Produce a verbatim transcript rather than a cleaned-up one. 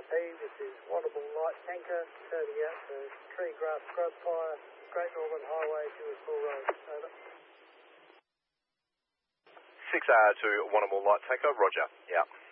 P, this is Wannable Light Tanker, turning out to Tree Grass Scrub Fire, Great Northern Highway, Jewelsville Road. Over. six R to Wannable Light Tanker, roger, yeah.